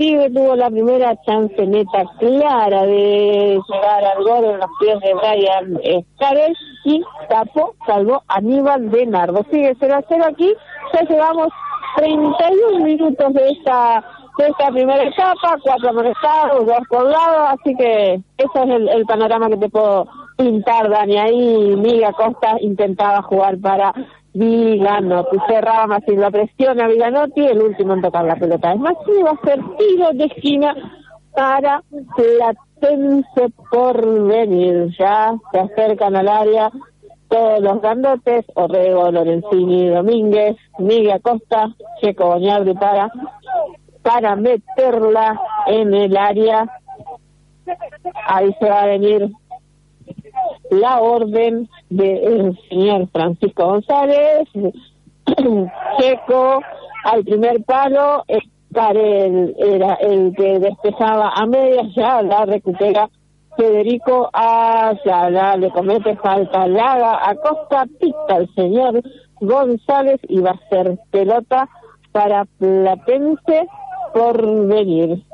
Tigre tuvo la primera chance neta clara de llegar al gol en los pies de Brian Escares y salvó Aníbal de Nardo. Sigue 0-0 aquí, ya llevamos 31 minutos de esta primera etapa, 4 amonestados, 2 por lado, así que ese es el panorama que te puedo pintar, Dani. Ahí Miguel Acosta intentaba jugar para Viganotti, cerraba más y la presión a Viganotti, el último en tocar la pelota. Es más, sí, va a ser tiro de esquina para Platense Porvenir. Ya se acercan al área todos los grandotes, Orrego, Lorenzini, Domínguez, Miguel Acosta, Checo Boñardi para meterla en el área. Ahí se va a venir la orden del señor Francisco González. Checo al primer palo, Escarel era el que despejaba a medias, ya la recupera Federico Ayala, le comete falta Laga, Acosta, pita el señor González y va a ser pelota para Platense Porvenir.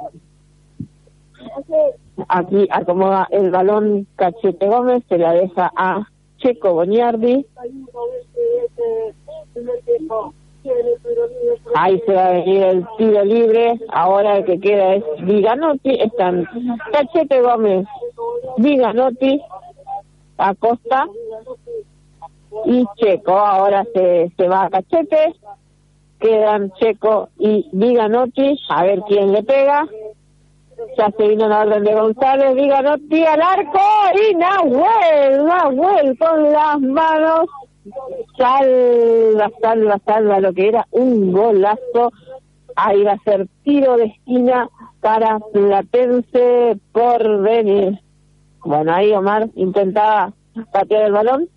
Aquí acomoda el balón Cachete Gómez, se la deja a Checo Boñardi. Ahí se va a venir el tiro libre. Ahora el que queda es Viganotti. Están Cachete Gómez, Viganotti, Acosta y Checo. Ahora se va a Cachete. Quedan Checo y Viganotti. A ver quién le pega. Ya se vino la orden de González, Viganotti al arco y Nahuel con las manos, salva lo que era un golazo. Ahí va a ser tiro de esquina para Platense Porvenir. Bueno, ahí Omar intentaba patear el balón.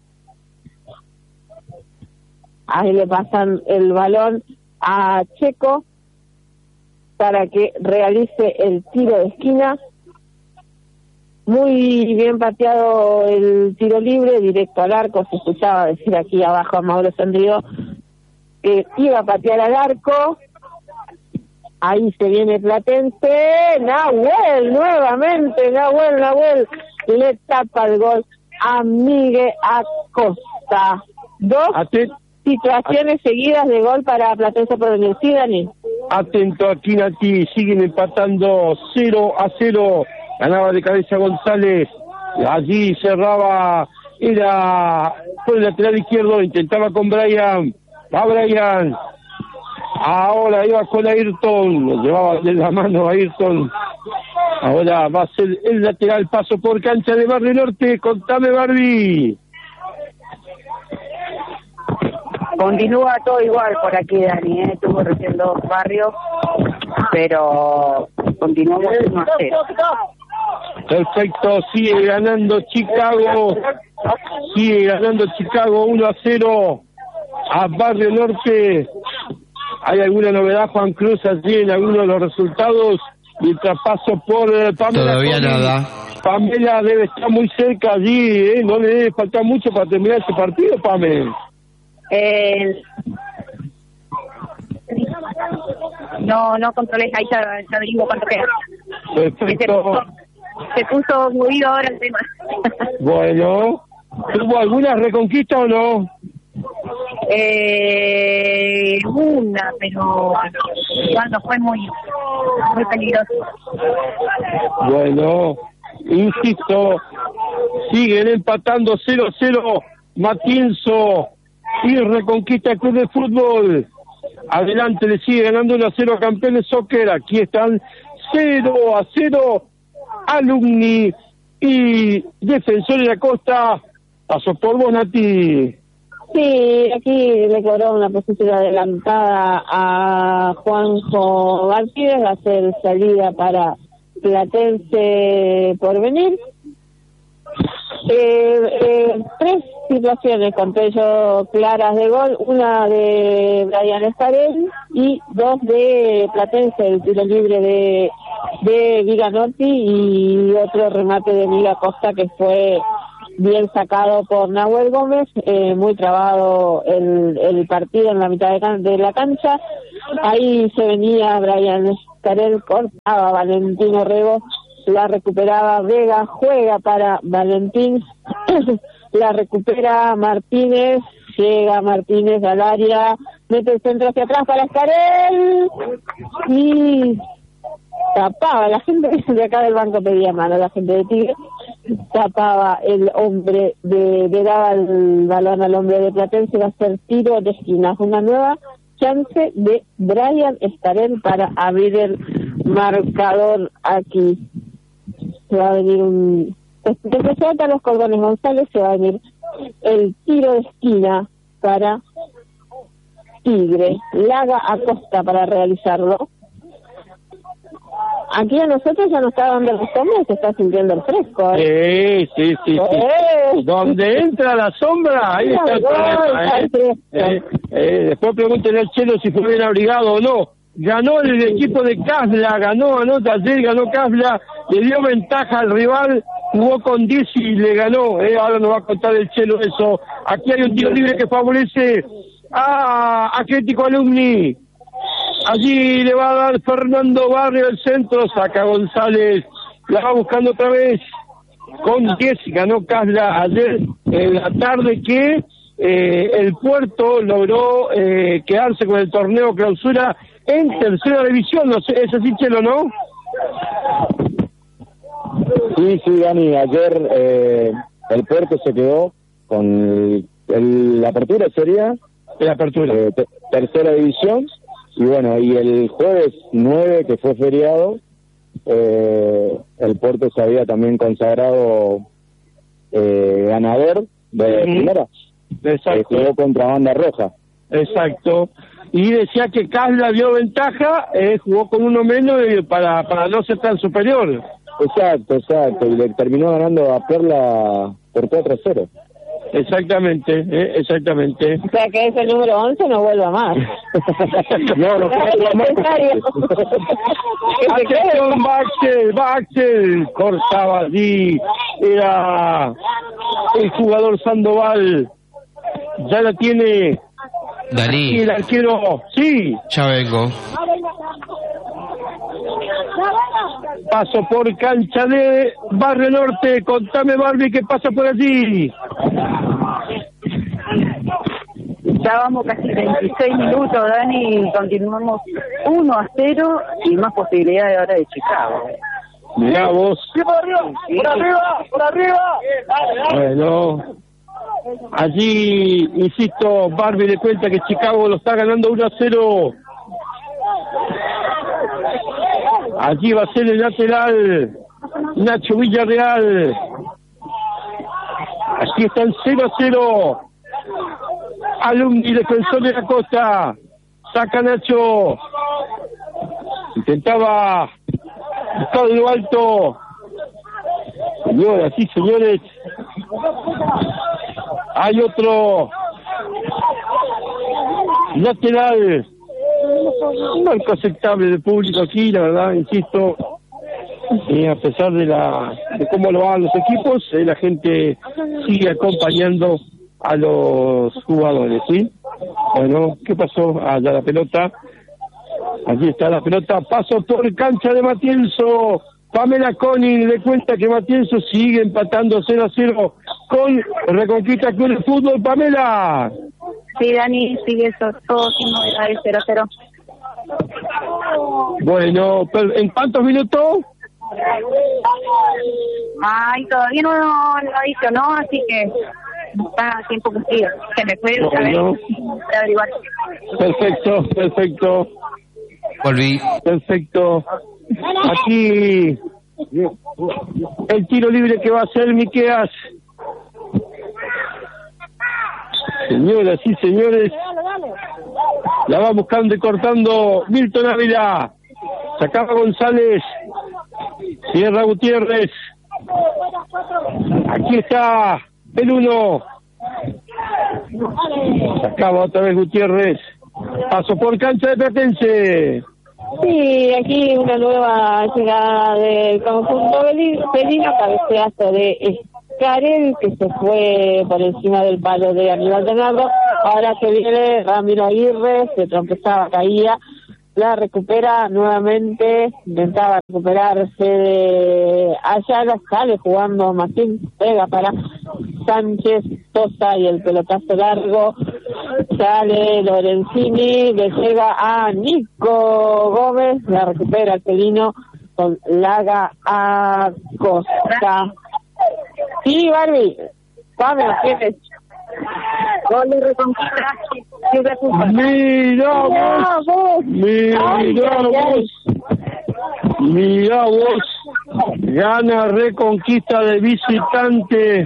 Ahí le pasan el balón a Checo para que realice el tiro de esquina. Muy bien pateado el tiro libre, directo al arco. Se escuchaba decir aquí abajo a Mauro Sandrío que iba a patear al arco. Ahí se viene Platense. Nahuel, nuevamente, Nahuel le tapa el gol a Miguel Acosta. Dos situaciones seguidas de gol para Platense Porvenir. Sí, Dani. Atento aquí, Nati, siguen empatando 0-0. Ganaba de cabeza González. Allí cerraba, era por el lateral izquierdo, intentaba con Brian. Va Brian. Ahora iba con Ayrton, lo llevaba de la mano a Ayrton. Ahora va a ser el lateral, paso por cancha de Barrio Norte. Contame, Barbie. Continúa todo igual por aquí, Dani, tuvo recién 2 barrios, pero continuamos 1-0. Perfecto, sigue ganando Chicago 1-0 a Barrio Norte. ¿Hay alguna novedad, Juan Cruz, allí en alguno de los resultados? Mientras paso por Pamela. Todavía nada. Pamela debe estar muy cerca allí, no le debe faltar mucho para terminar ese partido, Pamela. No controlé, ahí ya averiguo cuánto queda. Perfecto. Se puso movido ahora el tema. Bueno, ¿tuvo alguna reconquista o no? Una, pero igual no fue muy peligroso. Bueno, insisto, siguen empatando 0-0 Matienzo y Reconquista Club de Fútbol. Adelante, le sigue ganando 1-0 a Campeones Soccer. Aquí están 0-0 Alumni y Defensor de la Costa. Pasó por vos, Nati. Sí, aquí le cobró una posición adelantada a Juanjo Martínez. Va a ser salida para Platense Porvenir. 3 situaciones, conté yo, claras de gol, una de Brian Escarel y 2 de Platense, el tiro libre de Viganotti y otro remate de Miguel Acosta que fue bien sacado por Nahuel Gómez. Muy trabado el partido en la mitad de la cancha. Ahí se venía Brian Escarel, cortaba Valentín Orrego, la recuperaba Vega, juega para Valentín, la recupera Martínez, llega Martínez al área, mete el centro hacia atrás para Escarel y tapaba, la gente de acá del banco pedía mano, la gente de Tigre, tapaba el hombre le daba el balón al hombre de Platense, va a ser tiro de esquina, una nueva chance de Brian Escarel para abrir el marcador aquí. Se va a venir desde que saltan los cordones González, se va a venir el tiro de esquina para Tigre, Laga Acosta para realizarlo. Aquí a nosotros ya nos está dando la sombra y se está sintiendo el fresco. Sí. Donde entra la sombra, ahí está el problema. Después pregúntenle al Chelo si fue bien abrigado o no. Ganó el equipo de Casla, ganó Taller, ganó Casla, le dio ventaja al rival, jugó con 10 y le ganó. Ahora nos va a contar el Chelo eso. Aquí hay un tiro libre que favorece a Atlético Alumni. Allí le va a dar Fernando Barrio el centro, saca González, la va buscando otra vez, con 10 ganó Casla ayer en la tarde que el Puerto logró quedarse con el torneo clausura en tercera división, no sé, es así Chelo, ¿no? Sí, Dani, ayer el Puerto se quedó con la apertura, sería la apertura, tercera división. Y bueno, y el jueves 9, que fue feriado, el Puerto se había también consagrado ganador de primera. Exacto. Jugó contra Banda Roja. Exacto. Y decía que Casla dio ventaja, jugó con uno menos para no ser tan superior. Exacto. Y le terminó ganando a Perla por 4-0. Exactamente. O sea que ese número 11 no vuelva más. no vuelva más. Atención, Baxel, cortaba allí, era el jugador Sandoval, ya la tiene Dani. Y el arquero, sí. Ya vengo. Paso por cancha de Barrio Norte. Contame, Barbie, ¿qué pasa por allí? Ya vamos casi 26 minutos, Dani, y continuamos 1-0 y más posibilidades ahora de Chicago. Mirá vos. ¡Sí, por arriba! Sí. ¡Por arriba! Bueno, allí, insisto, Barbie le cuenta que Chicago lo está ganando 1-0. Allí va a ser el lateral Nacho Villarreal. Aquí está el 0-0. Alumni, Defensor de la Costa. Saca Nacho. Intentaba buscar de lo alto. Señoras y señores, hay otro lateral. Un marco aceptable de público aquí, la verdad, insisto. A pesar de cómo lo van los equipos, la gente sigue acompañando a los jugadores, ¿sí? Bueno, ¿qué pasó? Allá la pelota. Allí está la pelota. Paso por cancha de Matienzo. Pamela Coni le cuenta que Matienzo sigue empatando 0-0 con Reconquista Club de Fútbol. Pamela. Sí, Dani, sigue eso, todo sin novedades, 0-0. Bueno, ¿en cuántos minutos? Ay, todavía no lo dicho, ¿no? Así que está a tiempo que siga. Se me fue otra vez para averiguar. Perfecto. Volví. Perfecto. Aquí el tiro libre que va a hacer Miqueas. Señoras y señores, la va buscando y cortando Milton Ávila. Sacaba González. Cierra Gutiérrez. Aquí está el 1. Sacaba otra vez Gutiérrez. Paso por cancha de Platense. Sí, aquí una nueva llegada del conjunto felino, cabeceazo de Escarel, que se fue por encima del palo de Aníbal Bernardo. Ahora se viene Ramiro Aguirre, se trompezaba, caía, la recupera nuevamente, intentaba recuperarse de Ayala, sale jugando Martín, pega para Sánchez, Sosa y el pelotazo largo, sale Lorenzini, le llega a Nico Gómez, la recupera Celino con Laga Acosta. Sí, Barbie, Pame, ¿tienes? Gol de Reconquista. Mirá vos, gana Reconquista de visitante,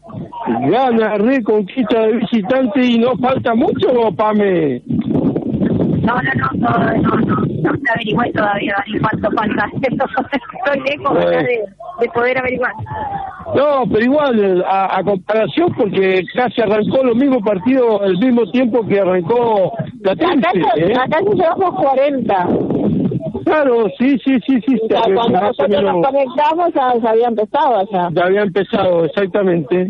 y no falta mucho, Pame. No se averigüé todavía, Dani, cuánto falta. Estoy lejos de poder averiguar. No, pero igual, a comparación, porque casi arrancó los mismos partidos al mismo tiempo que arrancó Platense. Acá se llevamos 40. Claro, sí. O sea, cuando nosotros nos conectamos ya había empezado allá. Ya había empezado, exactamente.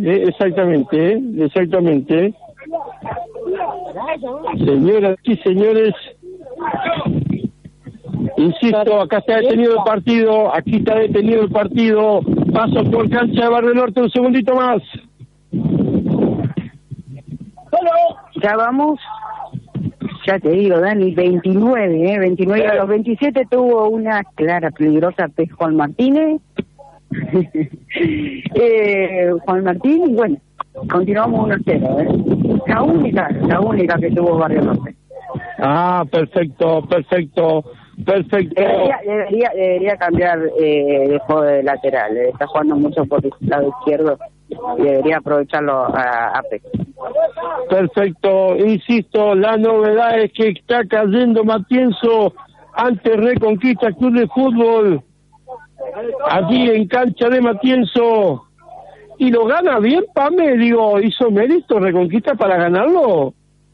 Señoras y señores, insisto, acá está detenido el partido, paso por cancha de Barrio Norte, un segundito más. Ya vamos, ya te digo, Dani, 29 a los 27 tuvo una clara, peligrosa Juan Martínez. Juan Martín, y bueno, continuamos 1-0, la única que tuvo Barrio Norte. Ah, perfecto. Debería cambiar de juego de lateral, está jugando mucho por el lado izquierdo y debería aprovecharlo a P. Perfecto, insisto, la novedad es que está cayendo Matienzo ante Reconquista Club de Fútbol, allí en cancha de Matienzo, y lo gana bien, Pame, hizo mérito Reconquista para ganarlo.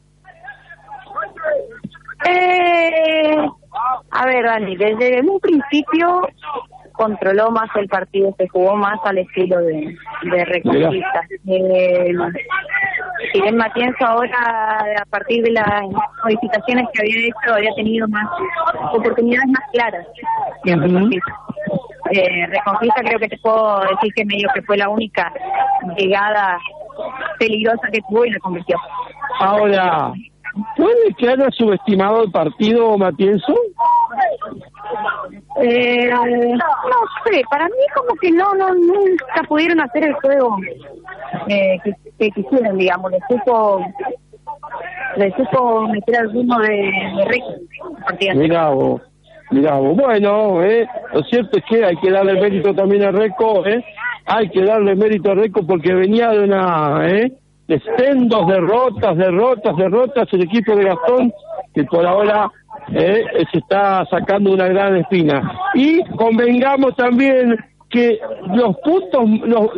A ver, Dani, desde un principio controló más el partido, se jugó más al estilo de Reconquista. Si bien Matienzo ahora, a partir de las modificaciones que había hecho, había tenido más oportunidades más claras que Reconquista. Reconquista creo que te puedo decir que medio que fue la única llegada peligrosa que tuvo y la convirtió. Ahora, ¿puede que haya subestimado el partido Matienzo? No sé, para mí como que nunca pudieron hacer el juego que quisieron, digamos, le supo meter alguno de récord. Mirá vos. Bueno, lo cierto es que hay que darle mérito también a Reco, hay que darle mérito a Reco porque venía de una, de sendos derrotas el equipo de Gastón, que por ahora se está sacando una gran espina. Y convengamos también que los puntos,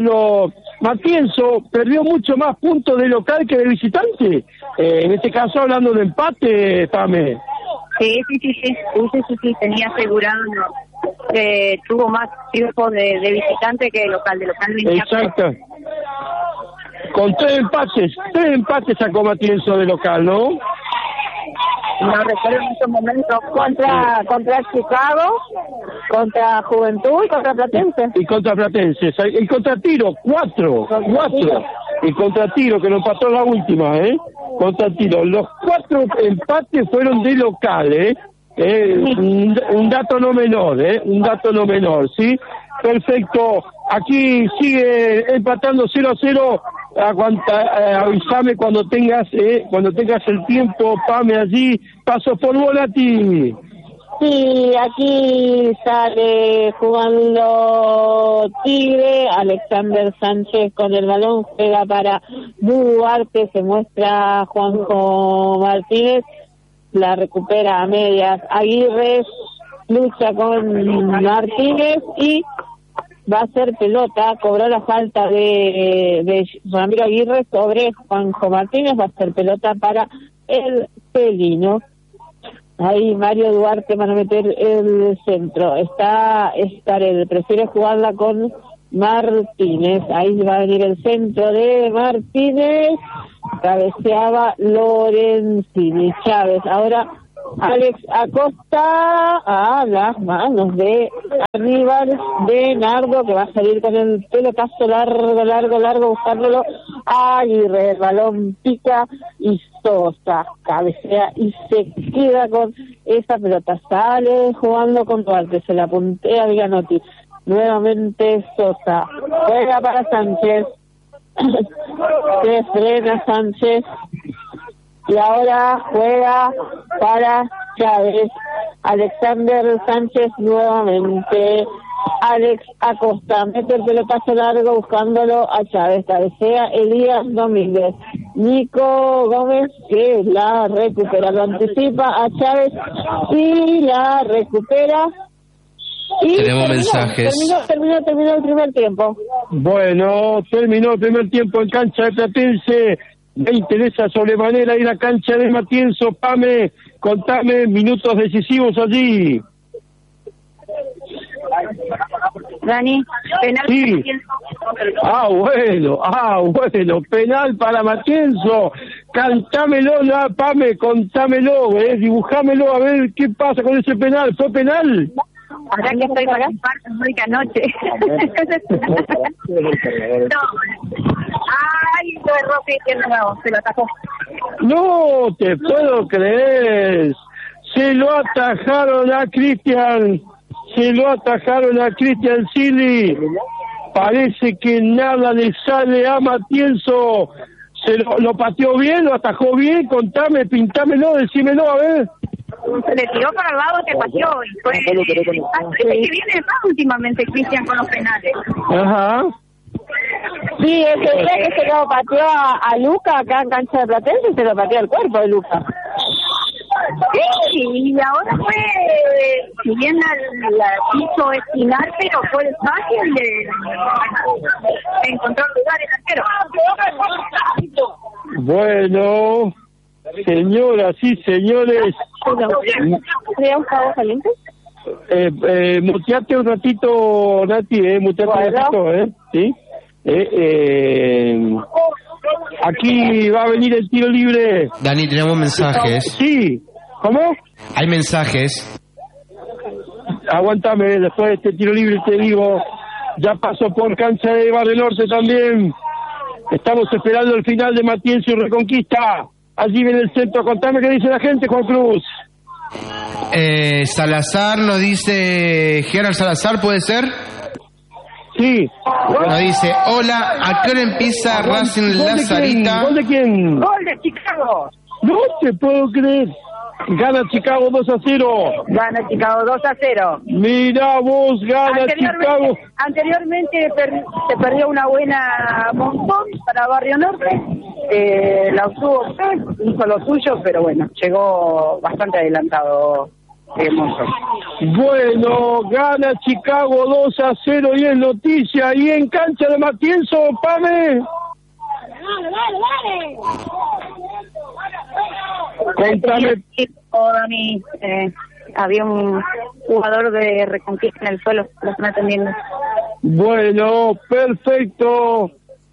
Matienzo perdió mucho más puntos de local que de visitante, en este caso hablando de empate, Pame. Sí, tenía asegurado, tuvo más tiempo de visitante que de local venía. Exacto. Con tres empates sacó Matienzo de local, ¿no? No recuerdo en estos momentos contra Chicago, contra Juventud y contra Platense. Y contra Tiro, 4. Y contra Tiro, que lo empató la última, contra Tiro. Los 4 empates fueron de local, un dato no menor, ¿sí? Perfecto. Aquí sigue empatando 0-0. Avísame cuando tengas el tiempo, Pame, allí. Paso por Volati. Sí, aquí sale jugando Tigre, Alexander Sánchez con el balón, juega para Duarte, se muestra Juanjo Martínez, la recupera a medias, Aguirre lucha con Martínez y va a hacer pelota, cobró la falta de Ramiro Aguirre sobre Juanjo Martínez, va a hacer pelota para el felino. Ahí Mario Duarte van a meter el centro. Está Estarel, prefiere jugarla con Martínez. Ahí va a venir el centro de Martínez. Cabeceaba Lorenzini. Chávez ahora Alex Acosta a las manos de Aníbal de Nardo, que va a salir con el pelotazo largo, buscándolo. Aguirre, el balón pica y Sosa cabecea y se queda con esa pelota. Sale jugando con Duarte, se la puntea Viganotti. Nuevamente Sosa, juega para Sánchez. Se frena Sánchez. Y ahora juega para Chávez. Alexander Sánchez nuevamente. Alex Acosta mete el pelotazo largo buscándolo a Chávez. Cabecea Elías Domínguez. Nico Gómez que la recupera. Lo anticipa a Chávez y la recupera. Y tenemos mensajes. Terminó el primer tiempo. Bueno, terminó el primer tiempo en cancha de Platense. Me interesa sobremanera ir a cancha de Matienzo. Pame, contame minutos decisivos allí. Dani, penal. Sí. Bueno, penal para Matienzo. Cantámelo, Pame, contámelo, dibujámelo, a ver qué pasa con ese penal. ¿Fue penal? Ahora que estoy para muy que anoche. No. Ay, lo erró Cristian de nuevo, se lo atacó. No te puedo creer. Se lo atajaron a Cristian Silly. Parece que nada le sale a Matienzo. ¿Se lo pateó bien? ¿Lo atajó bien? Contame, pintámelo, decímelo, a ver. Se le tiró para el lado, que pateó y fue... Parece que viene más últimamente Cristian con los penales. Ajá. Sí, ese día que se lo pateó a Luca acá en cancha de Platense, se lo pateó al cuerpo de Luca. Sí, y ahora fue, si bien la quiso estirar, pero fue fácil de encontrar lugar el arquero. Bueno, señoras y señores, ¿Sería un cabo caliente? muteate un ratito, Nati, muteate un ratito, ¿sí? Aquí va a venir el tiro libre. Dani, tenemos mensajes. Sí, ¿cómo? Hay mensajes. Aguántame, después de este tiro libre te digo, ya pasó por cancha de Barrio Norte también. Estamos esperando el final de Matienzo y Reconquista. Allí viene el centro, contame qué dice la gente, Juan Cruz. Salazar nos dice, Gerard Salazar, ¿puede ser? Sí. Nos dice, hola, ¿a qué hora empieza Racing La Sarita? ¿Gol de quién? ¡Gol de Chicago! No te puedo creer. Gana Chicago 2-0. Gana Chicago 2-0. Mira vos, gana Chicago. Anteriormente se perdió una buena montón para Barrio Norte. La obtuvo, hizo lo suyo, pero bueno, llegó bastante adelantado. Bueno, gana Chicago 2-0 y es noticia. Y en cancha de Matienzo, Pame. Contame. Dani, había un jugador de Reconquista en el suelo, lo están atendiendo. Bueno, perfecto.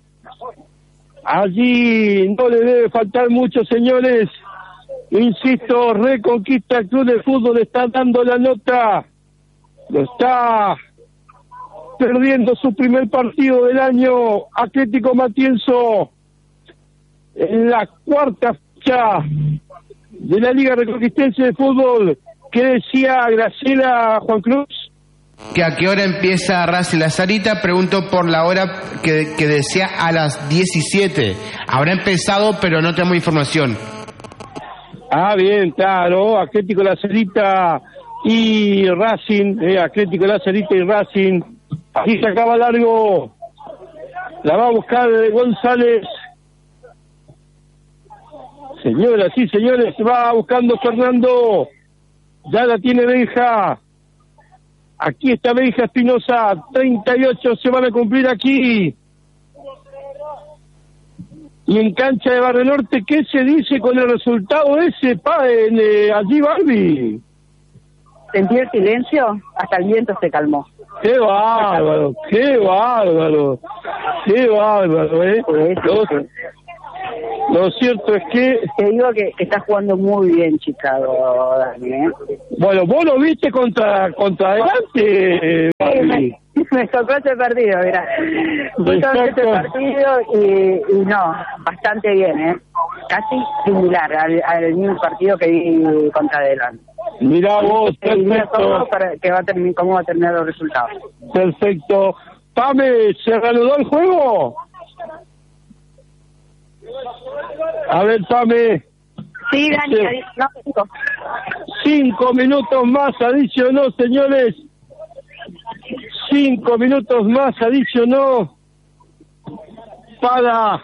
Allí no le debe faltar mucho, señores. Insisto, Reconquista Club de Fútbol está dando la nota. Lo está perdiendo su primer partido del año. Atlético Matienzo en la cuarta fecha de la Liga Reconquistense de Fútbol. ¿Qué decía Graciela, Juan Cruz? Que a qué hora empieza Racing La Sarita, pregunto por la hora que decía a las 17. Habrá empezado, pero no tenemos información. Ah, bien, claro, Atlético La Sarita y Racing, Atlético La Sarita y Racing. Aquí se acaba largo, la va a buscar González. Señoras y señores, va buscando Fernando, ya la tiene Benja. Aquí está Benja Espinosa, 38 se van a cumplir aquí. Y en cancha de Barrio Norte, ¿qué se dice con el resultado ese, allí, Barbie? Sentí el silencio, hasta el viento se calmó. ¡Qué bárbaro! ¡Qué bárbaro! ¡Qué bárbaro, Lo cierto es que... Te digo que está jugando muy bien Chicago, Dani, ¿eh? Bueno, vos lo viste contra adelante, Barbie. Me tocó ese partido, mira. Me tocó ese partido y no, bastante bien, ¿eh? Casi similar al mismo partido que vi contra adelante. Mirá vos, perfecto. Para que cómo va a terminar los resultados. Perfecto. Pame, ¿se reanudó el juego? A ver, Pame. Sí, Dani, no, 5 minutos más adicionó, señores. 5 minutos más adicionó para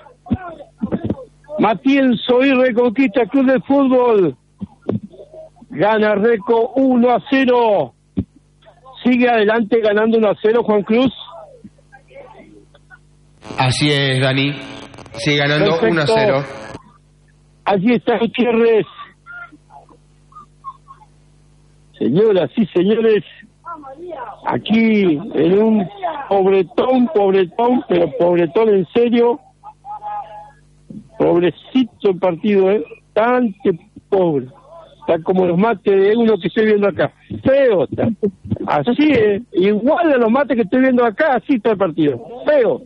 Matienzo y Reconquista Club de Fútbol. Gana Reco 1-0. Sigue adelante ganando 1-0 Juan Cruz. Así es, Dani. Sigue ganando 1-0. Allí está Gutiérrez. Señoras y señores, aquí en un pobretón, pero pobretón en serio. Pobrecito el partido, tan pobre. Está como los mates de uno que estoy viendo acá. Feo está. Así, igual a los mates que estoy viendo acá, así está el partido. Feo,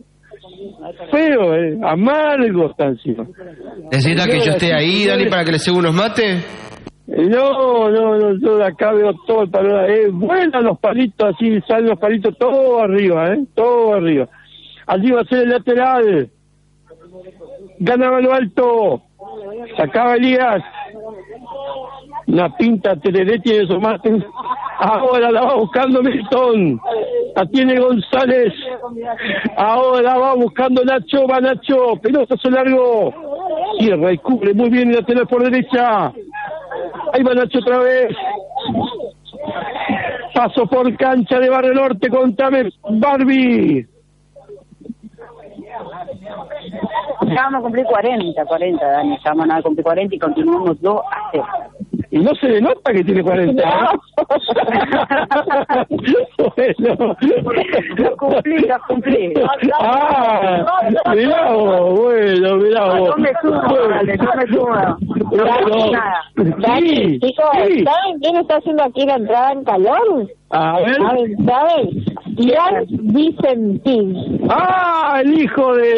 amargo está encima. ¿Necesita que yo esté ahí, Dani, para que le siga unos mates? No, yo de acá veo todo el panorama. Vuelan los palitos, así salen los palitos todo arriba, todo arriba. Allí va a ser el lateral. Ganaba lo alto. Sacaba Elías. Una pinta tereré tiene su mate. Ahora la va buscando Milton. La tiene González. Ahora va buscando Nacho. Va Nacho. Pelotazo largo. Cierra y cubre muy bien el lateral por derecha. Ahí va Nacho otra vez. Paso por cancha de Barrio Norte. Contame, Barbie. Ya vamos a cumplir 40, Dani. Ya vamos a cumplir 40 y continuamos 2-0. Y no se le nota que tiene 40. No. Bueno. Lo cumplí. Mirá vos, mirá vos. No me sumo. No nada. Sí, Chicos, sí. ¿saben quién está haciendo aquí la entrada en calor? A ver. ¿Saben? Ian Vicentín. El hijo de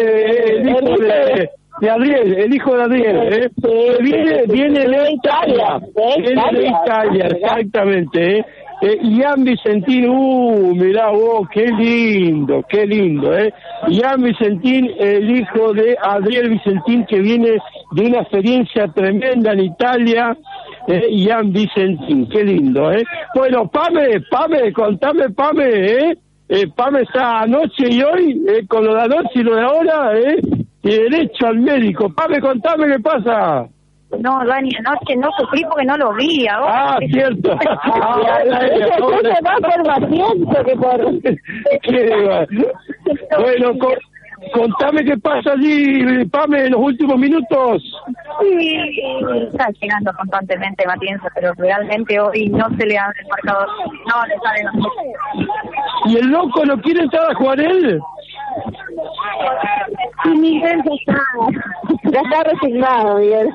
Adriel, el hijo de Adriel, viene de Italia, exactamente, Ian Vicentín, mirá vos, qué lindo, Ian Vicentín, el hijo de Adriel Vicentín, que viene de una experiencia tremenda en Italia, Ian Vicentín, qué lindo, Bueno, Pame, contame, Pame, Pame está anoche y hoy, con lo de anoche y lo de ahora, y derecho al médico. Pame, contame qué pasa. No, Dani, anoche no sufrí porque no lo vi ahora. Cierto. Eso se va por Matienzo que por... Bueno, contame qué pasa allí, Pame, en los últimos minutos. Sí, está llegando constantemente Matienzo, pero realmente hoy no se le abre el marcador. No le sale la cosa. ¿Y el loco no quiere entrar a jugar él? Miguel Ya está resignado, Miguel.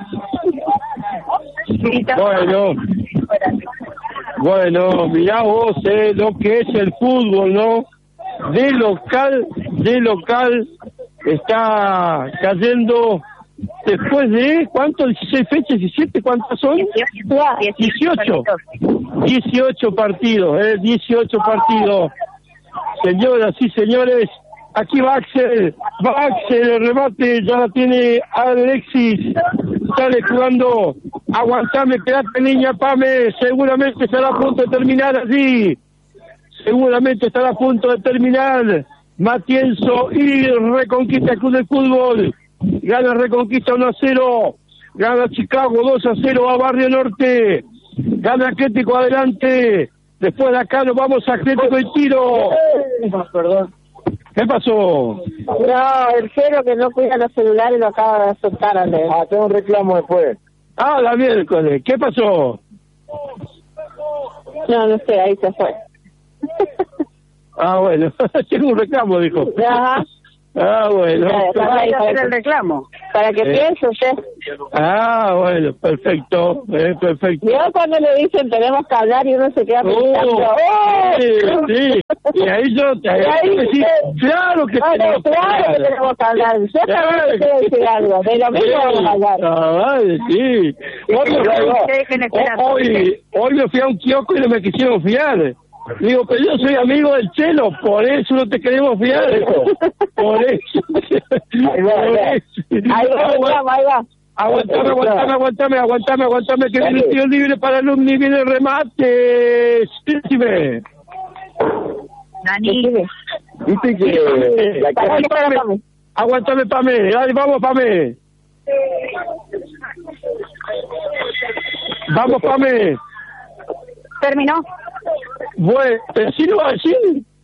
Bueno, mirá vos, lo que es el fútbol, ¿no? De local, está cayendo después de, ¿cuánto? 16 fechas, 17, ¿cuántas son? 18 partidos, 18 partidos. Señoras y señores, aquí va Axel, el remate, ya la tiene Alexis, sale jugando, aguantame, quédate niña, Pame, seguramente estará a punto de terminar allí, Matienzo y Reconquista Club de Fútbol, gana Reconquista 1-0, gana Chicago 2-0 a Barrio Norte, gana Atlético adelante, después de acá nos vamos a Atlético y Tiro. Perdón. ¿Qué pasó? No, el cero que no cuida los celulares lo acaba de soltar, Andrés. Tengo un reclamo después. La miércoles, ¿qué pasó? No sé, ahí se fue. Bueno, tengo un reclamo, dijo. Ajá. Bueno. Para hacer el reclamo. para que piense usted. Ah, bueno, perfecto, perfecto. Yo cuando le dicen tenemos que hablar y uno se queda pensando, sí, y ahí yo te decís, claro que tenemos que hablar. Yo también quiero decir algo, de lo mismo vamos a hablar. Sí. Hoy me fui a un kiosco y no me quisieron fiar. Digo, pero yo soy amigo del Chelo, por eso no te queremos fiar. Por eso. Ahí va. Aguantame, que viene el tiro libre para el Alumni, viene el remate. Decime. Dani. Viste que... Aguantame, Pame. Dale, vamos, Pame. Vamos, Pame. Terminó. Bueno, pero si no así.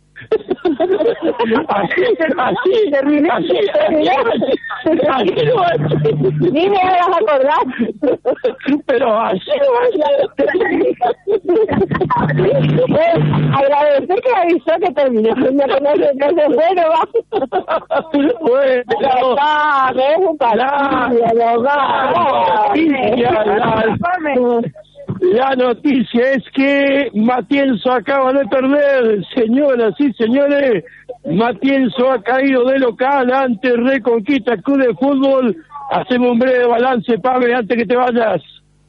Así no así. Ni me vas a acordar. Pero así no agradecer que avisó que terminó. Me conoce desde bueno, va. Bueno, es un la noticia es que Matienzo acaba de perder, señoras y señores. Matienzo ha caído de local ante Reconquista Club de Fútbol. Hacemos un breve balance, Pame, antes que te vayas.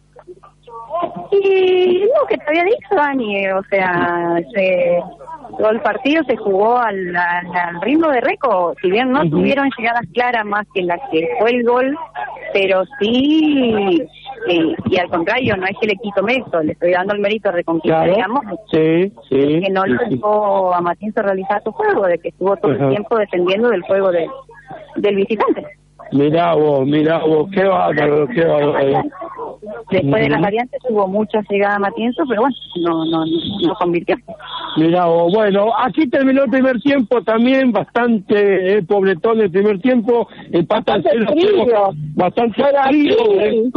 Y lo que te había dicho, Dani, o sea, todo el partido se jugó al ritmo de Reco, si bien no tuvieron llegadas claras más que la que fue el gol, pero sí, y al contrario, no es que le quito mérito, le estoy dando el mérito a Reconquista, claro. Digamos, que no le dejó a Matienzo realizar su juego, de que estuvo todo el tiempo dependiendo del juego del visitante. Mirá vos, qué bárbaro. Después de las variantes hubo muchas llegadas a Matienzo, pero bueno, no convirtió. Mirá vos, bueno, aquí terminó el primer tiempo también, bastante pobretón el primer tiempo, empatan bastante frío.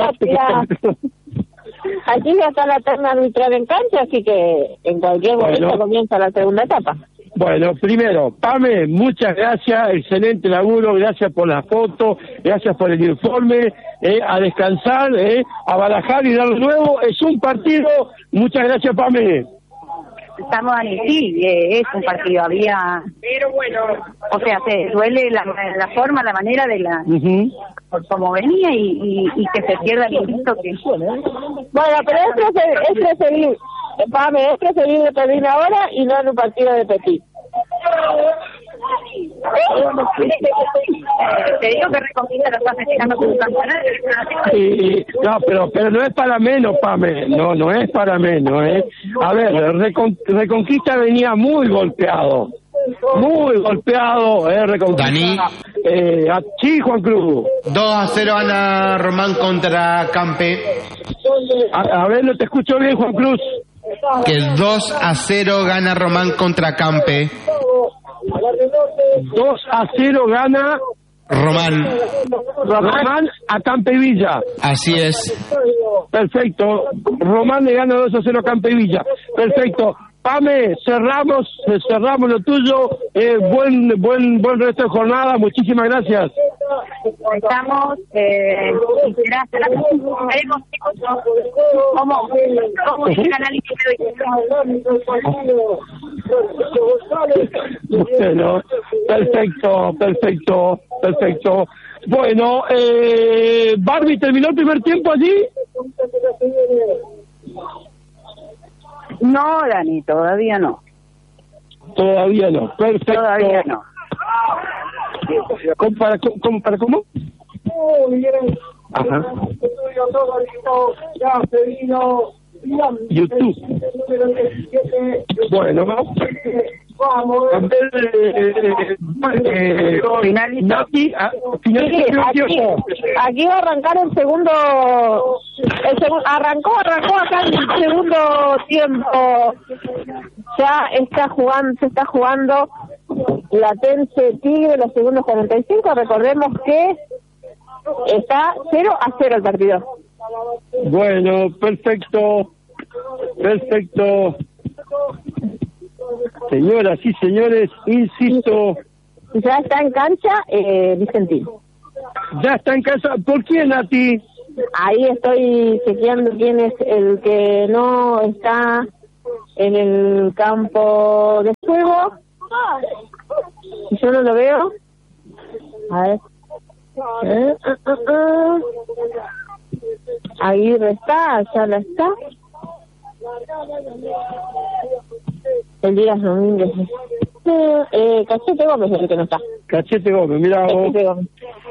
Aquí ya está la terna arbitral en cancha, así que en cualquier momento comienza la segunda etapa. Bueno, primero, Pame, muchas gracias, excelente laburo, gracias por la foto, gracias por el informe, a descansar, a barajar y dar nuevo, es un partido, muchas gracias, Pame. Estamos, Dani, sí, es un partido, había... Pero bueno... O sea, se duele la forma, la manera de la... por cómo venía y que se pierda el invicto que... Bueno, pero es preferible, Pame, es preferible pedir ahora y no en un partido de Petit. Te digo que Reconquista lo está festejando con un campeonato. No, pero no es para menos, Pame, no es para menos, A ver, Reconquista venía muy golpeado, Reconquista. Dani. Sí, Juan Cruz. 2-0 gana Román contra Campe. A ver, no te escucho bien, Juan Cruz. Que 2-0 gana Román contra Campe. 2-0 gana Román a Campe Villa. Así es. Perfecto. Román le gana 2-0 a Campe Villa. Perfecto. Pame, cerramos lo tuyo. Buen resto de jornada. Muchísimas gracias. Estamos, veremos cómo es el análisis de hoy. Bueno, perfecto. Bueno, Barbie, ¿terminó el primer tiempo allí? No, Dani, todavía no. Perfecto. Todavía no. ¿Cómo? Ajá. YouTube. Bueno, aquí va a arrancar el segundo, arrancó acá en el segundo tiempo. Ya se está jugando Latense Tigre los segundos 45. Recordemos que está 0-0 el partido. Bueno, perfecto. Señoras y señores, insisto. Ya está en cancha Vicentino. Ya está en casa. ¿Por quién, Nati? Ahí estoy chequeando quién es el que no está en el campo de juego. Yo no lo veo. A ver. Aguirre está, Ayala está. Elías Domínguez. Cachete Gómez es el que no está. Cachete Gómez, mira vos. Cachete Gómez.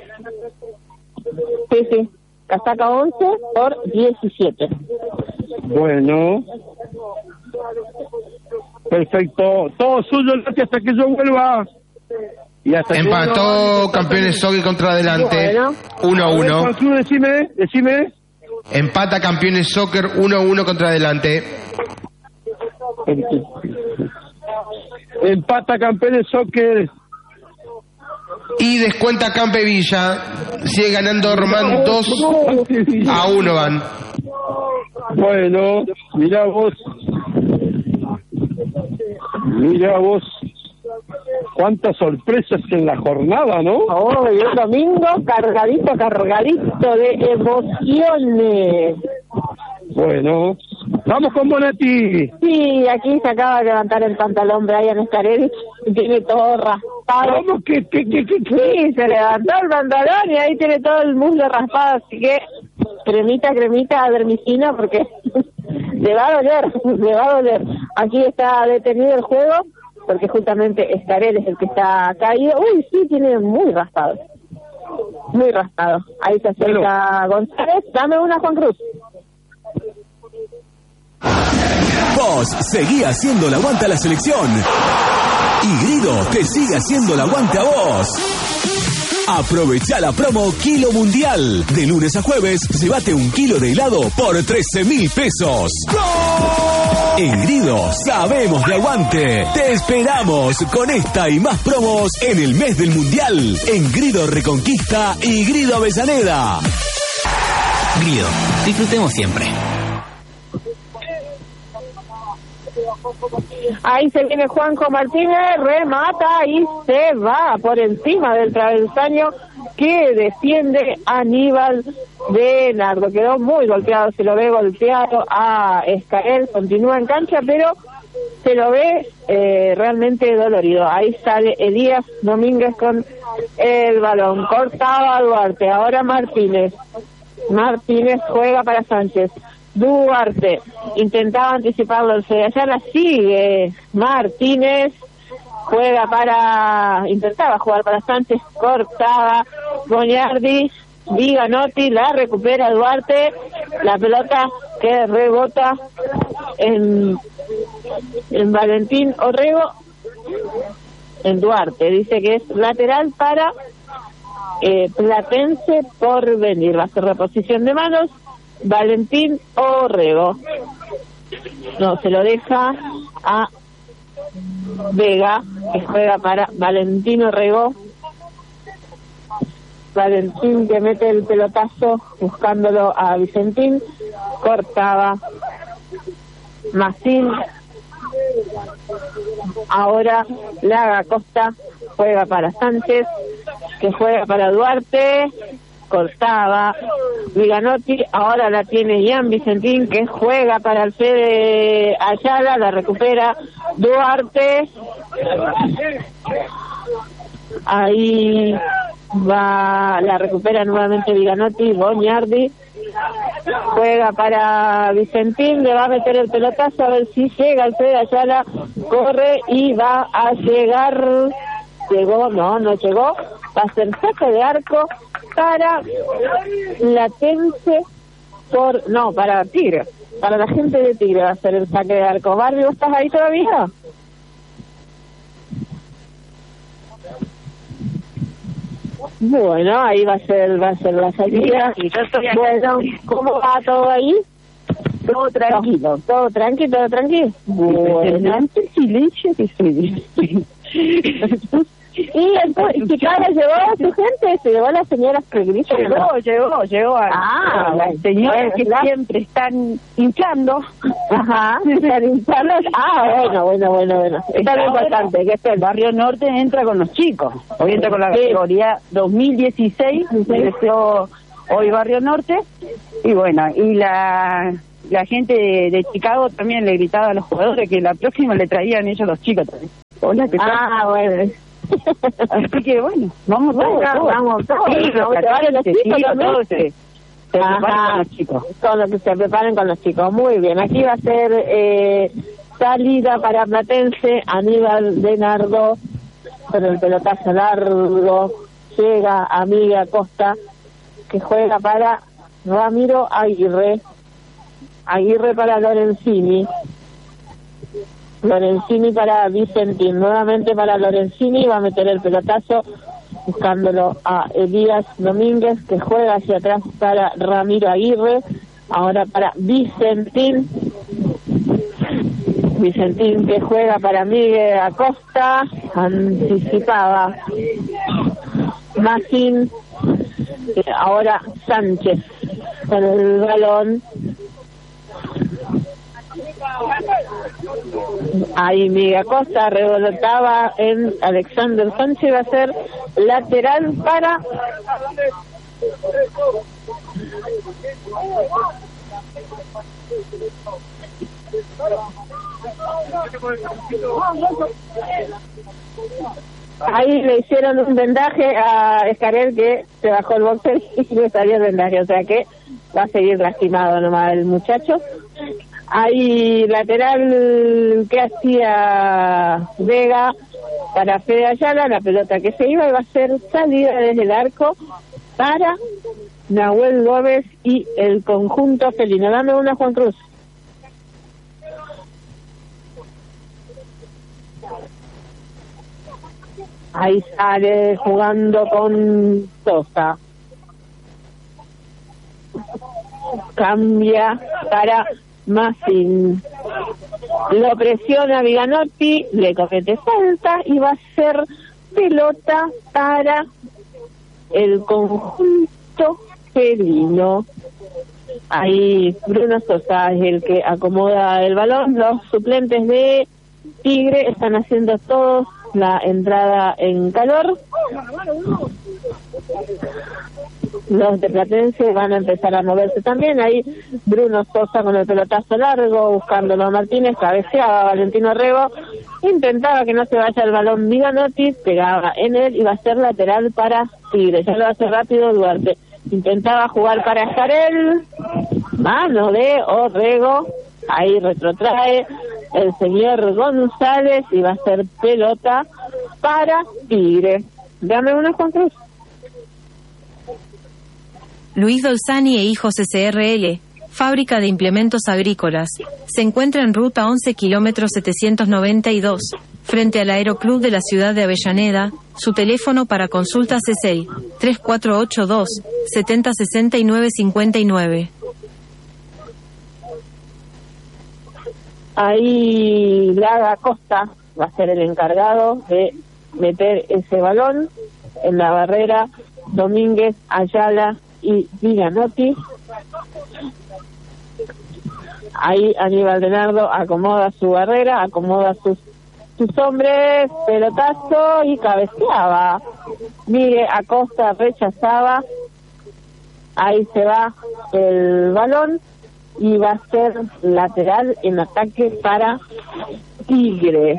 Sí. Casaca 11 por 17. Bueno. Perfecto. Todo suyo, Nati, hasta que yo vuelva. Y hasta Empató Campeones Soccer contra Adelante. 1-1. Decime. Empata Campeones Soccer 1-1 contra Adelante. Empata Campeones Soccer. Y descuenta Campe Villa. Sigue ganando Román 2-1 van. Bueno, mirá vos. Cuántas sorpresas en la jornada, ¿no? Oh, y el domingo cargadito de emociones. Bueno, vamos con Bonatti. Sí, aquí se acaba de levantar el pantalón Brian Scarelli y tiene todo raspado. ¿Cómo que? Sí, se levantó el pantalón y ahí tiene todo el muslo raspado, así que cremita, dermicina, porque le va a doler. Aquí está detenido el juego, porque justamente Scarelli es el que está caído. Uy, sí, tiene muy raspado. Ahí se acerca González. Dame una, Juan Cruz. Vos seguí haciendo el aguante a la selección y Grido te sigue haciendo el aguante a vos. Aprovecha la promo Kilo Mundial. De lunes a jueves, llévate 1 kilo de helado por 13.000 pesos. ¡Gol! En Grido sabemos de aguante. Te esperamos con esta y más promos en el mes del Mundial. En Grido Reconquista y Grido Avellaneda. Grido, disfrutemos siempre. Ahí se viene Juanjo Martínez, remata y se va por encima del travesaño que defiende Aníbal de Nardo. Quedó muy golpeado, se lo ve golpeado a Escael, continúa en cancha, pero se lo ve realmente dolorido. Ahí sale Elías Domínguez con el balón, cortaba a Duarte, ahora Martínez juega para Sánchez. Duarte intentaba anticiparlo, Ayala sigue. Martínez intentaba jugar para Sánchez, cortaba Goñardi, Viganotti, la recupera Duarte, la pelota que rebota en Valentín Orrego, en Duarte, dice que es lateral para Platense Porvenir. Va a ser reposición de manos. Valentín Orrego. No, se lo deja a Vega, que juega para Valentín Orrego. Valentín que mete el pelotazo buscándolo a Vicentín. Cortaba Macín. Ahora Laga Costa juega para Sánchez, que juega para Duarte. Cortaba Viganotti, ahora la tiene Ian Vicentín, que juega para el Fede Ayala, la recupera Duarte. Ahí va, la recupera nuevamente Viganotti, Boñardi juega para Vicentín, le va a meter el pelotazo a ver si llega el Fede Ayala, corre y va a llegar. Llegó, no llegó, va a ser saque de arco para Platense para Tigre, para la gente de Tigre va a ser el saque de arco. Barbie, ¿vos estás ahí todavía? Bueno, ahí va a ser la salida. Bueno, ¿cómo va todo ahí? Todo tranquilo. ¿Todo tranquilo? Bueno, Impresionante el silencio que se dice. Y entonces, Chicago llevó a su gente, se llevó a las señoras que gritan. Llegó a las señoras que siempre están hinchando. Ajá, están hinchando. Bueno. Está lo importante, que es el Barrio Norte entra con los chicos. Hoy entra con la categoría 2016, empezó hoy Barrio Norte. Y bueno, y la gente de Chicago también le gritaba a los jugadores que la próxima le traían ellos los chicos también. Hola, ¿qué tal? Bueno. Así que bueno, vamos todos. Sí, los chicos todos se preparan con los chicos. Con lo que se preparen con los chicos. Muy bien, aquí va a ser salida para Platense. Aníbal de Nardo con el pelotazo largo. Llega a Miguel Acosta, que juega para Ramiro Aguirre. Aguirre para Lorenzini para Vicentín, nuevamente para Lorenzini, va a meter el pelotazo buscándolo a Elías Domínguez, que juega hacia atrás para Ramiro Aguirre, ahora para Vicentín que juega para Miguel Acosta, anticipaba Macín, ahora Sánchez con el balón. Ahí Miguel Acosta revolotaba en Alexander Sánchez, va a ser lateral para ahí le hicieron un vendaje a Escarel, que se bajó el boxer y le salió el vendaje, o sea que va a seguir lastimado nomás el muchacho. Ahí lateral que hacía Vega para Fede Ayala, la pelota que se iba, y va a ser salida desde el arco para Nahuel Gómez y el conjunto felino. Dame una, Juan Cruz. Ahí sale jugando con Sosa. Cambia para Macín. Lo presiona Viganotti, le comete falta y va a ser pelota para el conjunto felino. Ahí Bruno Sosa es el que acomoda el balón. Los suplentes de Tigre están haciendo todos la entrada en calor. Los de Platense van a empezar a moverse también. Ahí Bruno Sosa con el pelotazo largo, buscándolo a Martínez, cabeceaba a Valentino Rego, intentaba que no se vaya el balón Viganotti, pegaba en él y va a ser lateral para Tigre. Ya lo hace rápido Duarte. Intentaba jugar para Escarel, mano de Orrego, ahí retrotrae el señor González y va a ser pelota para Tigre. Dame una, Juan Cruz. Luis Dolzani e Hijos SRL, fábrica de implementos agrícolas, se encuentra en ruta 11 kilómetros 792, frente al Aeroclub de la ciudad de Avellaneda. Su teléfono para consultas es el 3482 7069 59. Ahí Laga Costa va a ser el encargado de meter ese balón en la barrera. Domínguez, Ayala y Viganotti. Ahí Aníbal de Nardo acomoda su barrera, acomoda sus hombres, pelotazo y cabeceaba. Miguel Acosta rechazaba. Ahí se va el balón y va a ser lateral en ataque para Tigre.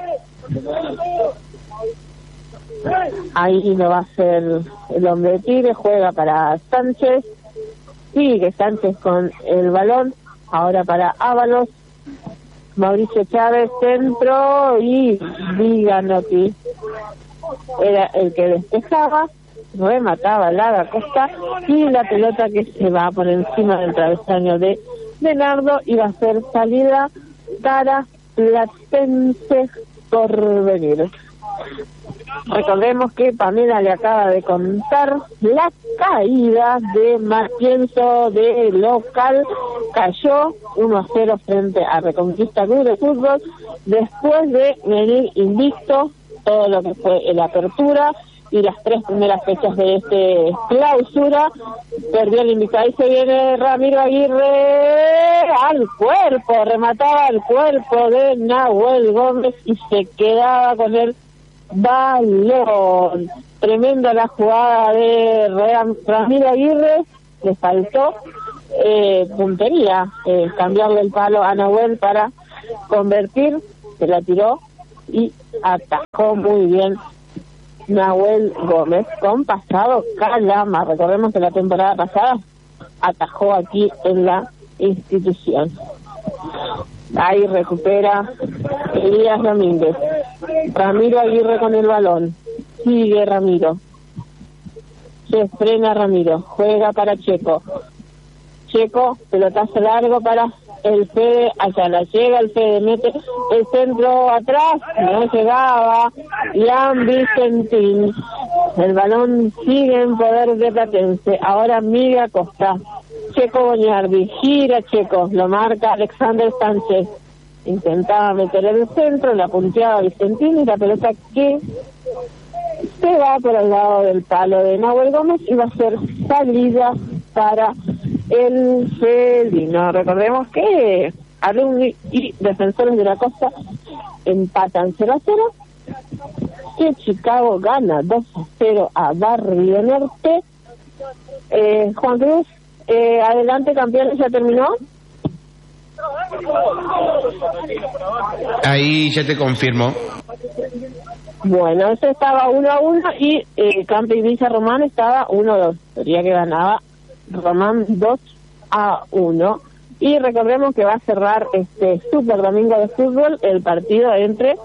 Ahí no va a ser el hombre de Tigre, juega para Sánchez. Sigue Sánchez con el balón, ahora para Ábalos. Mauricio Chávez, centro, y Viganotti era el que despejaba, remataba Laga Costa, y la pelota que se va por encima del travesaño de Nardo, y va a ser salida para Platense Porvenir. Recordemos que Pamela le acaba de contar la caída de Matienzo de local. Cayó 1-0 frente a Reconquista Club de Fútbol después de venir invicto todo lo que fue la apertura y las 3 primeras fechas de este clausura. Perdió el invitado y se viene Ramiro Aguirre al cuerpo, remataba al cuerpo de Nahuel Gómez y se quedaba con el balón. Tremenda la jugada de Ramiro Aguirre, le faltó puntería, cambiarle el palo a Nahuel para convertir, se la tiró y atajó muy bien Nahuel Gómez, con pasado Calama. Recordemos que la temporada pasada atajó aquí en la institución. Ahí recupera Elías Domínguez. Ramiro Aguirre con el balón. Sigue Ramiro. Se frena Ramiro. Juega para Checo. Checo, pelotazo largo para el Fede Ayala. Llega el Fede, mete el centro atrás, no llegaba. Ian Vicentín. El balón sigue en poder de Platense. Ahora Miguel Acosta. Checo Boñardi, gira Checo, lo marca Alexander Sánchez. Intentaba meter el centro, la punteaba Vicentín y la pelota que se va por el lado del palo de Nahuel Gómez y va a ser salida para el felino. Recordemos que Alumni y Defensores de la Costa empatan 0-0, que Chicago gana 2-0 a Barrio Norte. Juan Cruz, adelante, campeones, ¿ya terminó? Ahí ya te confirmo. Bueno, ese estaba 1-1 y Campe y Villa Román estaba 1-2. Sería que ganaba Román 2-1. Y recordemos que va a cerrar este Super Domingo de Fútbol el partido entre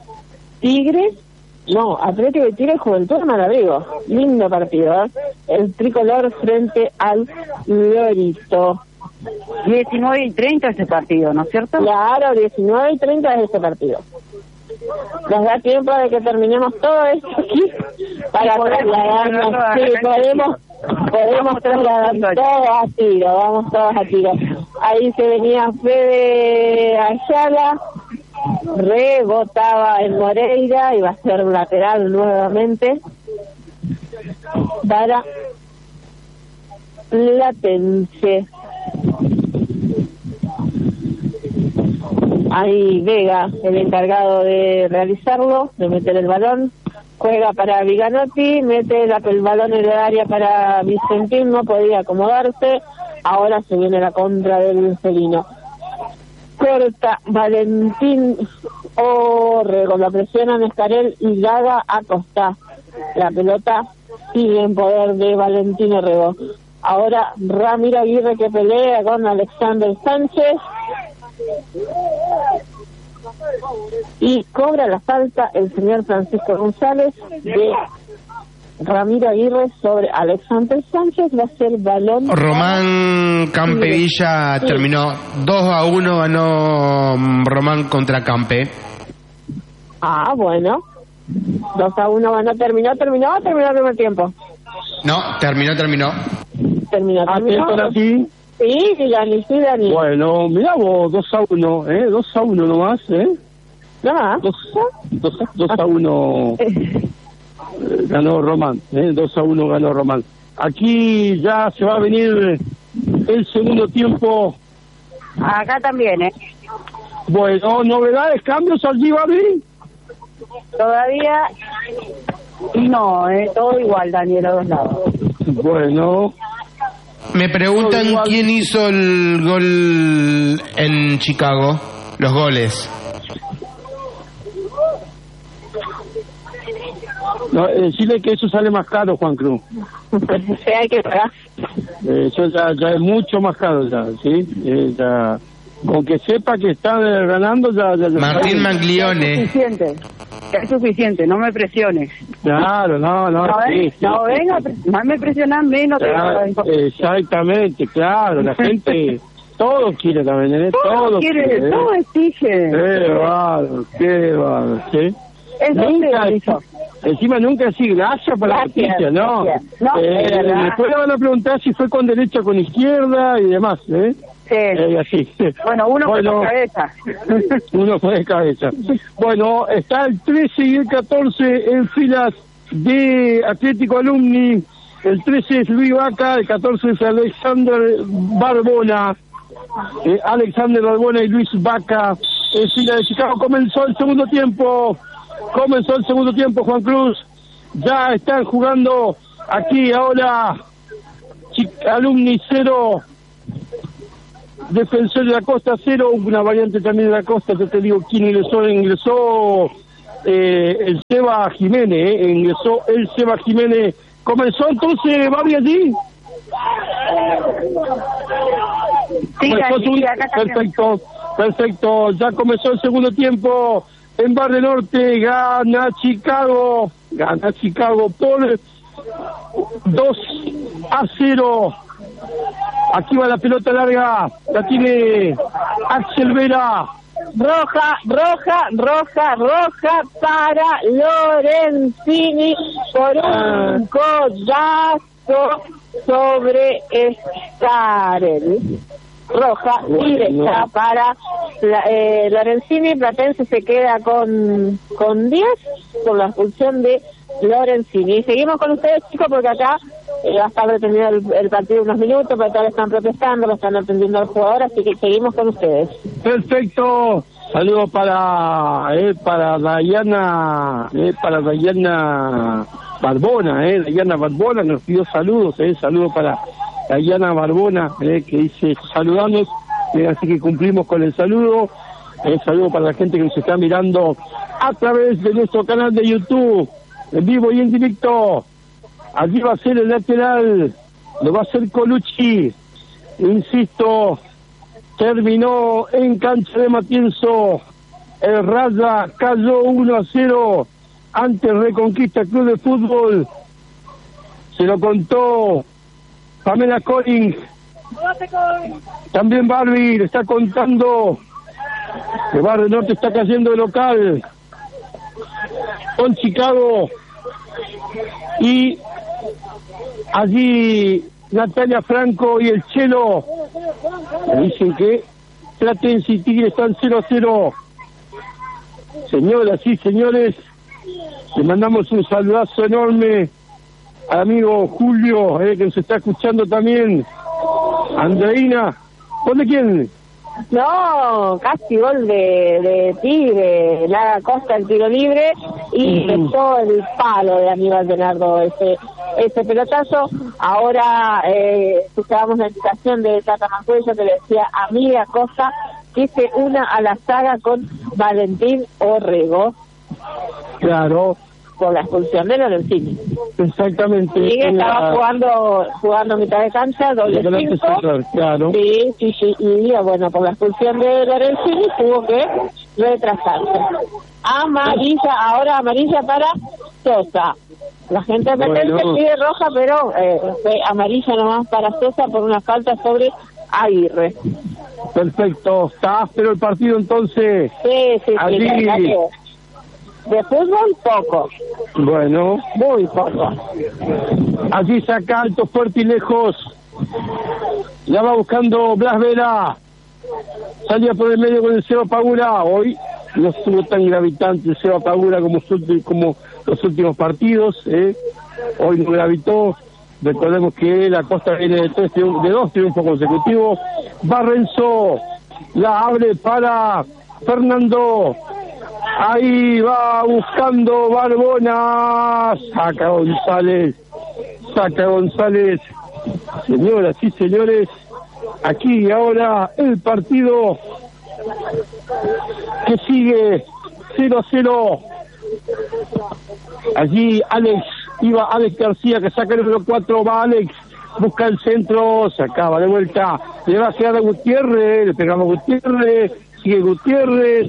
Atlético de Tigre y Juventud de Malabrigo. Lindo partido, ¿eh? El tricolor frente al Lorito. 19:30 ese partido, ¿no es cierto? Claro, 19:30 es ese partido. Nos da tiempo de que terminemos todo esto aquí para trasladarnos. Sí, podemos trasladar todos a tiro, vamos todos a tiro. Ahí se venía Fede Ayala, rebotaba en Moreira y va a ser lateral nuevamente para Platense. Ahí Vega, el encargado de realizarlo, de meter el balón, juega para Viganotti, mete el balón en el área para Vicentín, no podía acomodarse, ahora se viene la contra del felino. Corta Valentín Orrego, la presionan Escarel y Gaga Acosta. La pelota sigue en poder de Valentín Orrego. Ahora Ramiro Aguirre, que pelea con Alexander Sánchez y cobra la falta el señor Francisco González de Ramiro Aguirre sobre Alexander Sánchez. Va a ser balón. Román Campevilla terminó 2-1, ganó Román contra Campe. Ah, bueno, 2-1 ganó, terminó el primer tiempo. No, terminó. Terminó. Aquí. Sí, Dani. Bueno, mirá vos, 2-1, 2-1 nomás, Nada. 2-1 ganó Román, 2-1 ganó Román. Aquí ya se va a venir el segundo tiempo. Acá también, Bueno, novedades, cambios allí, Babi. Todavía no, todo igual, Daniel, a los lados. Bueno. Me preguntan quién hizo el gol en Chicago, los goles. No, decirle que eso sale más caro, Juan Cruz. Sí, hay que pagar. Eso ya es mucho más caro, ya, ¿sí? Ya, con que sepa que está ganando, ya Martín Maglione. Es suficiente, no me presiones. Claro, no, sí. No, venga, más me presionan, menos. Exactamente, claro, la gente, todo quiere también, todo quiere, todo exige. Qué bárbaro, ¿sí? Encima nunca así, gracias por la noticia, ¿no? Después le van a preguntar si fue con derecha o con izquierda y demás, Sí. Así. Bueno, uno fue de cabeza. Uno fue de cabeza. Bueno, está el 13 y el 14 en filas de Atlético Alumni. El 13 es Luis Vaca, el 14 es Alexander Barbona. Alexander Barbona y Luis Vaca en fila de Chicago. Comenzó el segundo tiempo, Juan Cruz. Ya están jugando aquí ahora Alumni 0, Defensor de la Costa 0, una variante también de la Costa. Yo te digo quién ingresó el Seba Jiménez, ingresó el Seba Jiménez. Comenzó entonces, ¿Babi allí? Sí, perfecto, ya comenzó el segundo tiempo en Barrio Norte. Gana Chicago por 2-0. Aquí va la pelota larga, la tiene Axel Vera. Roja para Lorenzini por un codazo sobre Scarel. Roja directa para Lorenzini. Platense se queda con 10 por la expulsión de Lorenzini. Seguimos con ustedes, chicos, porque acá va a estar detenido el partido unos minutos, pero todavía están protestando, lo están atendiendo al jugador, así que seguimos con ustedes. Perfecto. Saludos para Dayana Barbona, Dayana Barbona nos pidió saludos, saludos para Dayana Barbona, que dice saludarnos, así que cumplimos con el saludo. Saludo para la gente que nos está mirando a través de nuestro canal de YouTube, en vivo y en directo. Allí va a ser el lateral, lo va a hacer Colucci, insisto. Terminó en cancha de Matienzo. El Raya cayó 1-0 ante Reconquista Club de Fútbol. Se lo contó Pamela Collins. También Barbie le está contando que Barrio Norte está cayendo de local con Chicago. Y allí Natalia Franco y el Chelo dicen que Platense y Tigre están 0-0. Señoras y señores, le mandamos un saludazo enorme al amigo Julio, que nos está escuchando también. Andreina, ¿gol de quién? No, casi gol de Tigre, Lara Costa el tiro libre y metió el palo de Aníbal Bernardo ese pelotazo. Ahora escuchábamos la invitación de Tata Mancuello que le decía amiga Costa que se una a la saga con Valentín Orrego. Claro. Por la expulsión de Lorenzini. Exactamente. Y estaba jugando mitad de cancha, doble 5. Claro. Sí. Y bueno, por la expulsión de Lorenzini tuvo que retrasarse. Ahora amarilla para Sosa. La gente de Platense pide roja, pero amarilla nomás para Sosa por una falta sobre Aguirre. Perfecto. Está áspero el partido entonces. Sí. Allí. De fútbol, poco. Bueno. Muy poco. Allí saca alto, fuerte y lejos. Ya va buscando Blas Vera. Salía por el medio con el Seba Pagura. Hoy no estuvo tan gravitante el Seba Pagura como los últimos partidos. Hoy no gravitó. Recordemos que la Costa viene de 2 triunfos consecutivos. Barrenzo la abre para Fernando. Ahí va buscando Barbona. Saca González. Señoras y señores, aquí y ahora el partido que sigue 0-0. Allí Alex García que saca el número 4. Va Alex, busca el centro, se acaba de vuelta. Le va a quedar a Gutiérrez, le pegamos a Gutiérrez, sigue Gutiérrez.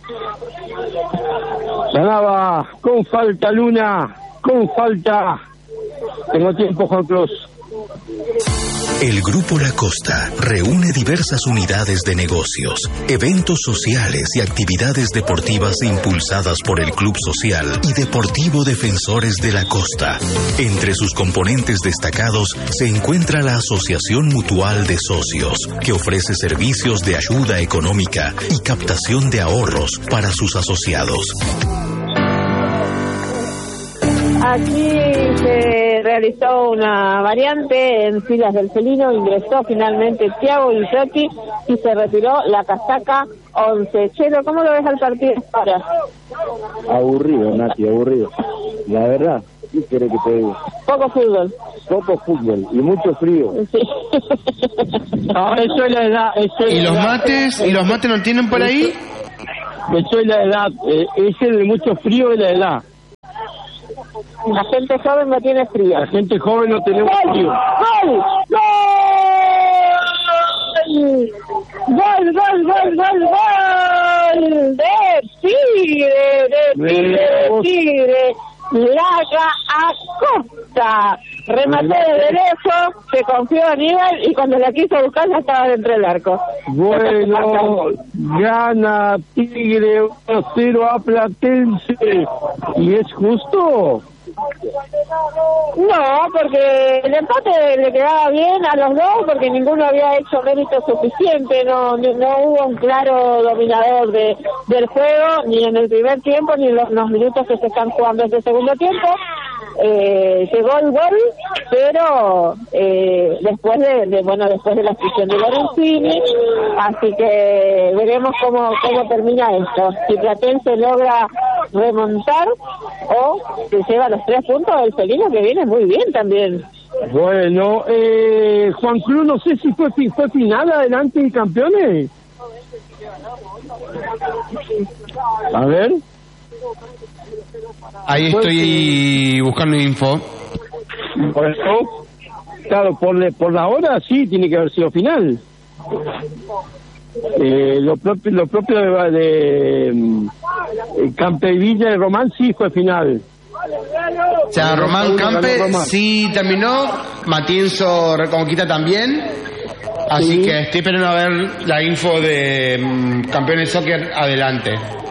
Ganaba con falta Luna, con falta. Tengo tiempo, Juan Cruz. El Grupo La Costa reúne diversas unidades de negocios, eventos sociales y actividades deportivas impulsadas por el Club Social y Deportivo Defensores de la Costa. Entre sus componentes destacados se encuentra la Asociación Mutual de Socios, que ofrece servicios de ayuda económica y captación de ahorros para sus asociados. Aquí se realizó una variante en filas del felino, ingresó finalmente Thiago Guillotti y se retiró la casaca 11. Chelo, ¿cómo lo ves al partido ahora? Aburrido, Nati, aburrido. La verdad, ¿qué querés que te diga? Poco fútbol. Poco fútbol y mucho frío. Sí. No, eso es la edad. ¿Y los mates? ¿Y los mates no tienen por ahí? Eso es la edad. Ese de mucho frío es la edad. La gente joven no tiene frío. La gente joven no tenemos frío. ¡Gol! ¡Gol! ¡Gol, gol, gol, gol, gol! ¡De Tigre! Laga Acosta. Remate de lejos, se confió a Aníbal y cuando la quiso buscar ya estaba dentro del arco. Bueno, gana Tigre 1-0 a Platense. ¿Y es justo? No, porque el empate le quedaba bien a los dos porque ninguno había hecho mérito suficiente, no hubo un claro dominador del juego, ni en el primer tiempo ni en los minutos que se están jugando este segundo tiempo. Llegó el gol, pero después de la expulsión de Lorenzini, así que veremos cómo termina esto, si Platense logra remontar o se lleva los 3 puntos del felino, que viene muy bien también. Bueno, Juan Cruz, no sé si fue final adelante y campeones. A ver. Ahí estoy buscando info. Por eso, claro, por la hora sí tiene que haber sido final. Lo propio de Campe y Villa de Román sí fue final. O sea, Román Campe sí terminó, Matienzo Reconquista también. Así que estoy esperando a ver la info de Campeones Soccer adelante.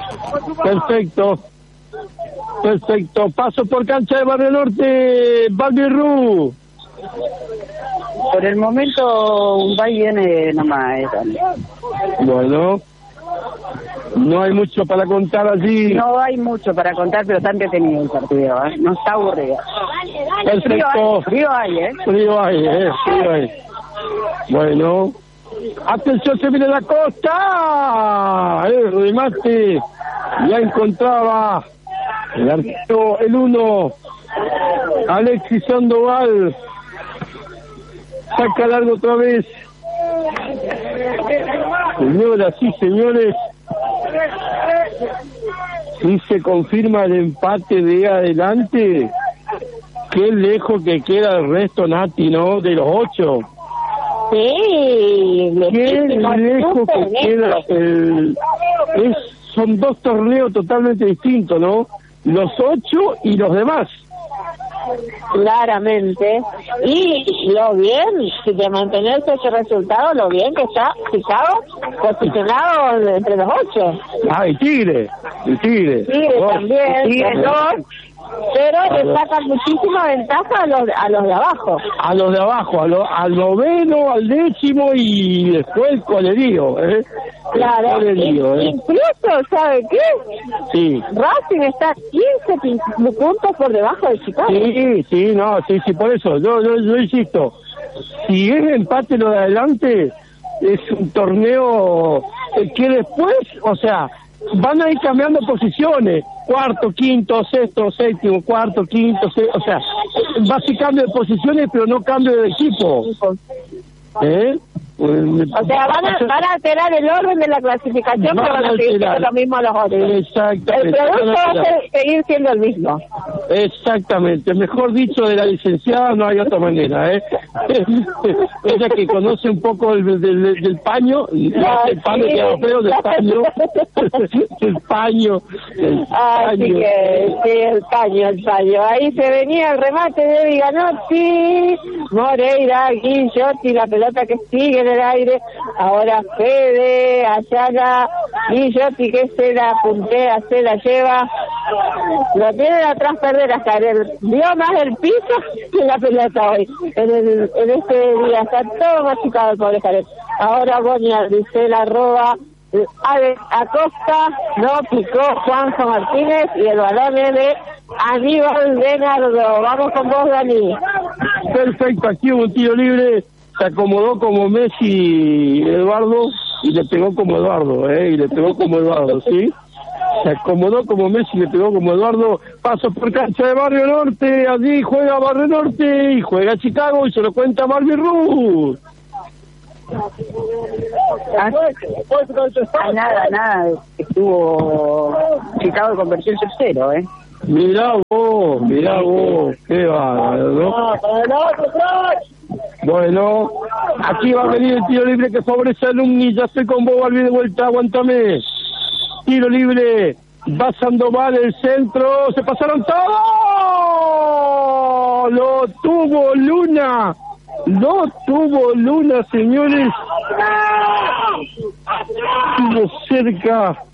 Perfecto, paso por cancha de Barrio Norte, Valvirru. Por el momento un va y viene nomás. Bueno, no hay mucho para contar allí. No hay mucho para contar, pero está entretenido el partido, ¿eh? No está aburrido. Perfecto. Frío hay, ¿eh? Frío hay. Bueno, atención, se viene la Costa. El remate ya encontraba el arquero, el 1, Alexis Sandoval. Saca largo otra vez. Señoras y señores, si se confirma el empate de adelante, qué lejos que queda el resto, Nati, ¿no? De los 8. Sí, qué lejos que queda son 2 torneos totalmente distintos, ¿no? Los 8 y los demás. Claramente. Y lo bien, si de mantenerse ese resultado, lo bien que está Chicago posicionado entre los 8. Ah, y Tigre Tigre también, Tigre, 2. Pero le sacan muchísima ventaja a los de abajo. A los de abajo, al 9º, al 10º y después el colerío, Claro, incluso, ¿sabe qué? Sí. Racing está 15 puntos por debajo de Chicago. Sí, por eso, yo insisto, si es empate lo de adelante, es un torneo que después, o sea, van a ir cambiando posiciones, 4º, 5º, 6º, 7º, 4º, 5º, 6º, o sea, va a ser cambio de posiciones, pero no cambio de equipo. O sea, van a alterar el orden de la clasificación, pero van a seguir siendo lo mismo los otros. Exactamente. El producto va a seguir siendo el mismo. Exactamente. Mejor dicho, de la licenciada no hay otra manera, ¿eh? Ella que conoce un poco del paño, el paño que feo del paño, el paño. Así que, sí, el paño. Ahí se venía el remate de Viganotti, Moreira, Guillotti, la pelota que sigue en el aire, ahora Fede, Ayala, Guillotti que se la puntea, se la lleva, lo tiene atrás perder hasta vio más el piso que la pelota hoy, en este día está todo machucado el pobre Jared. Ahora Bonia dice la roba Acosta, no picó Juanjo Martínez y el balón es de Aníbal de Nardo. Vamos con vos, Dani. Perfecto, aquí hubo un tiro libre, se acomodó como Messi Eduardo y le pegó como Eduardo, y le pegó como Eduardo, ¿sí? Se acomodó como Messi y le pegó como Eduardo. Paso por cancha de Barrio Norte, allí juega Barrio Norte y juega Chicago y se lo cuenta Marvin Ruth. Nada, estuvo Chicago convirtió el tercero, Mirá vos, qué bárbaro, ¿no? Bueno, aquí va a venir el tiro libre que favorece a Alumni, ya estoy con vos, Balbi de vuelta, aguántame. Tiro libre, va Sandoval, el centro, se pasaron todos, lo tuvo Luna, señores, estuvo cerca